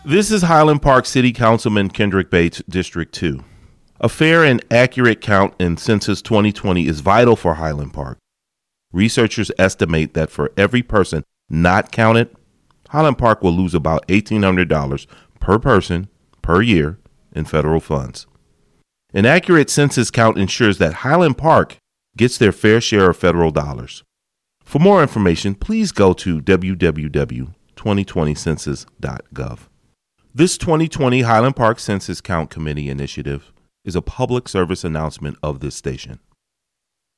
This is Highland Park City Councilman Kendrick Bates, District 2. A fair and accurate count in Census 2020 is vital for Highland Park. Researchers estimate that for every person not counted, Highland Park will lose about $1,800 per person per year in federal funds. An accurate census count ensures that Highland Park gets their fair share of federal dollars. For more information, please go to www.2020census.gov. This 2020 Highland Park Census Count Committee initiative is a public service announcement of this station.